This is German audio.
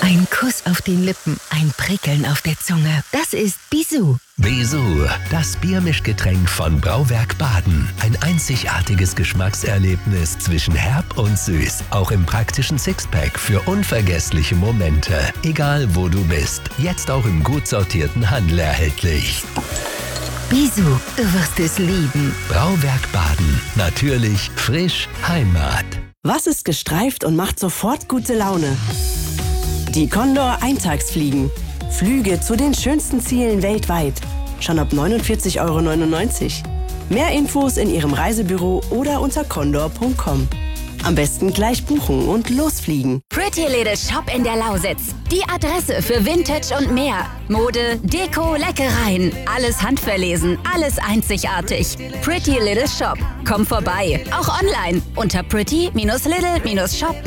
Ein Kuss auf den Lippen, ein Prickeln auf der Zunge. Das ist Bisou. Bisou, das Biermischgetränk von Brauwerk Baden. Ein einzigartiges Geschmackserlebnis zwischen herb und süß. Auch im praktischen Sixpack für unvergessliche Momente. Egal wo du bist, jetzt auch im gut sortierten Handel erhältlich. Bisou, du wirst es lieben. Brauwerk Baden. Natürlich, frisch, Heimat. Was ist gestreift und macht sofort gute Laune? Die Condor Eintagsfliegen. Flüge zu den schönsten Zielen weltweit. Schon ab 49,99 €. Mehr Infos in Ihrem Reisebüro oder unter condor.com. Am besten gleich buchen und losfliegen. Pretty Little Shop in der Lausitz. Die Adresse für Vintage und mehr. Mode, Deko, Leckereien. Alles handverlesen, alles einzigartig. Pretty Little Shop. Komm vorbei. Auch online unter pretty-little-shop.